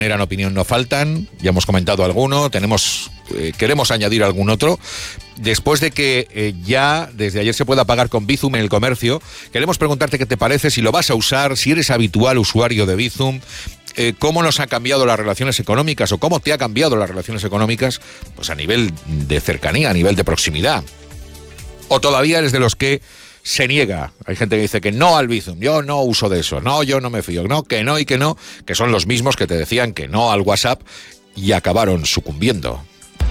En opinión no faltan, ya hemos comentado alguno, queremos añadir algún otro. Después de que ya desde ayer se pueda pagar con Bizum en el comercio, queremos preguntarte qué te parece, si lo vas a usar, si eres habitual usuario de Bizum, cómo nos ha cambiado las relaciones económicas o cómo te ha cambiado las relaciones económicas, pues a nivel de cercanía, a nivel de proximidad. O todavía eres de los que se niega. Hay gente que dice que no al Bizum, yo no uso de eso, no, yo no me fío, no, que no y que no, que son los mismos que te decían que no al WhatsApp y acabaron sucumbiendo.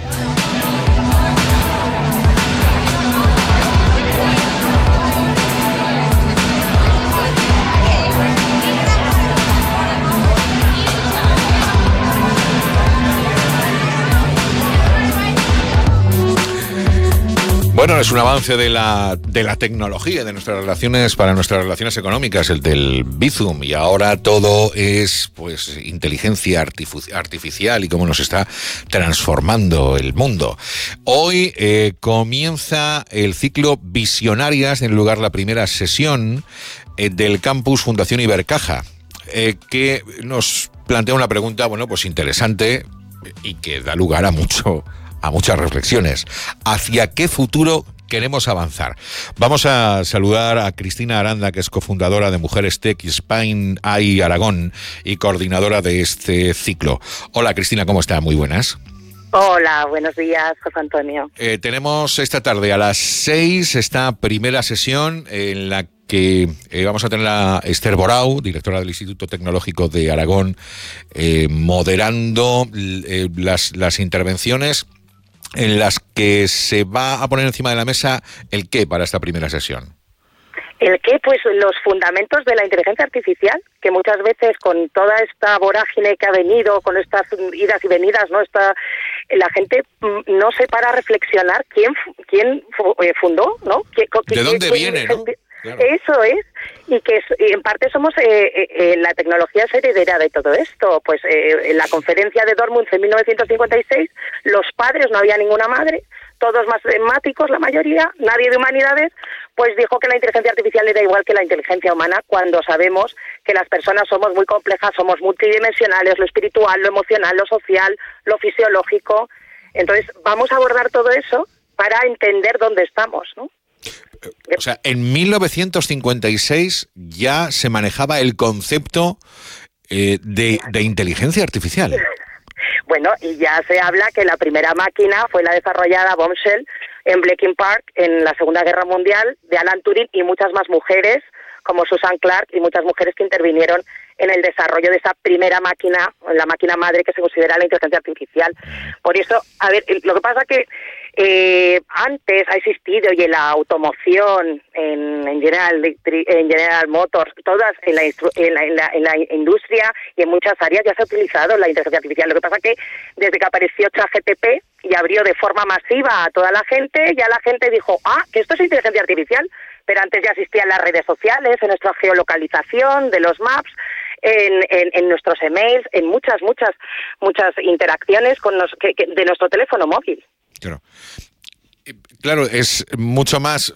Bueno, es un avance de la tecnología, de nuestras relaciones, para nuestras relaciones económicas, el del Bizum, y ahora todo es pues inteligencia artificial y cómo nos está transformando el mundo. Hoy comienza el ciclo Visionarias, en lugar la primera sesión del campus Fundación Ibercaja, que nos plantea una pregunta, bueno, pues interesante y que da lugar a muchas reflexiones. ¿Hacia qué futuro queremos avanzar? Vamos a saludar a Cristina Aranda, que es cofundadora de Mujeres Tech Spain AI Aragón y coordinadora de este ciclo. Hola Cristina, ¿cómo está? Muy buenas. Hola, buenos días, José Antonio. Tenemos esta tarde a las 6 esta primera sesión en la que vamos a tener a Esther Borau, directora del Instituto Tecnológico de Aragón, moderando las intervenciones en las que se va a poner encima de la mesa el qué para esta primera sesión. ¿El qué? Pues los fundamentos de la inteligencia artificial, que muchas veces con toda esta vorágine que ha venido, con estas idas y venidas, la gente no se para a reflexionar quién fundó, ¿no? ¿De dónde viene, no? Claro. Eso es, y que en parte somos la tecnología es heredera de todo esto. Pues en la conferencia de Dortmund en 1956, los padres, no había ninguna madre, todos matemáticos, la mayoría, nadie de humanidades, pues dijo que la inteligencia artificial era igual que la inteligencia humana, cuando sabemos que las personas somos muy complejas, somos multidimensionales, lo espiritual, lo emocional, lo social, lo fisiológico. Entonces vamos a abordar todo eso para entender dónde estamos, ¿no? O sea, en 1956 ya se manejaba el concepto de inteligencia artificial. Bueno, y ya se habla que la primera máquina fue la desarrollada Bombshell en Blecking Park en la Segunda Guerra Mundial, de Alan Turing, y muchas más mujeres como Susan Clark y muchas mujeres que intervinieron en el desarrollo de esa primera máquina, la máquina madre que se considera la inteligencia artificial. Por eso, a ver, lo que pasa que antes ha existido, y en la automoción, en General Motors, todas en la industria y en muchas áreas ya se ha utilizado la inteligencia artificial. Lo que pasa que desde que apareció ChatGPT y abrió de forma masiva a toda la gente, ya la gente dijo, que esto es inteligencia artificial, pero antes ya existían las redes sociales, en nuestra geolocalización, de los maps, en nuestros emails, en muchas interacciones de nuestro teléfono móvil. Claro, es mucho más,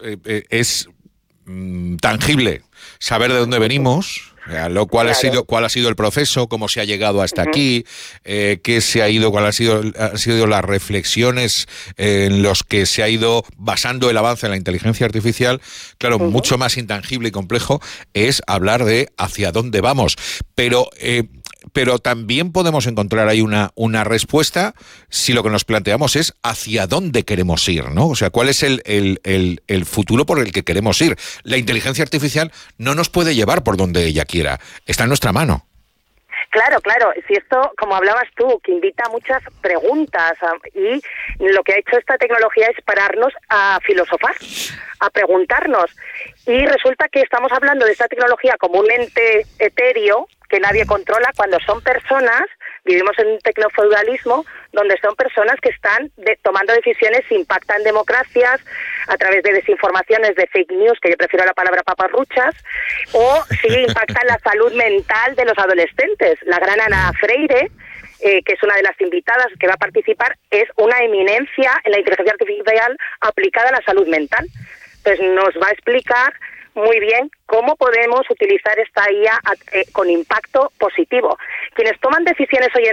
tangible saber de dónde venimos, cuál ha sido el proceso, cómo se ha llegado hasta aquí, qué se ha ido, cuáles han sido las reflexiones en los que se ha ido basando el avance en la inteligencia artificial. Claro, mucho más intangible y complejo es hablar de hacia dónde vamos, pero también podemos encontrar ahí una respuesta si lo que nos planteamos es hacia dónde queremos ir, ¿no? O sea, ¿cuál es el futuro por el que queremos ir? La inteligencia artificial no nos puede llevar por donde ella quiera, está en nuestra mano. Claro. Si esto, como hablabas tú, que invita a muchas preguntas, y lo que ha hecho esta tecnología es pararnos a filosofar, a preguntarnos. Y resulta que estamos hablando de esta tecnología como un ente etéreo que nadie controla, cuando son personas. Vivimos en un tecnofeudalismo donde son personas que están tomando decisiones, impactan democracias a través de desinformaciones, de fake news, que yo prefiero la palabra paparruchas, o sí impactan la salud mental de los adolescentes. La gran Ana Freire, que es una de las invitadas que va a participar, es una eminencia en la inteligencia artificial aplicada a la salud mental. Pues nos va a explicar muy bien cómo podemos utilizar esta IA con impacto positivo. Quienes toman decisiones hoy en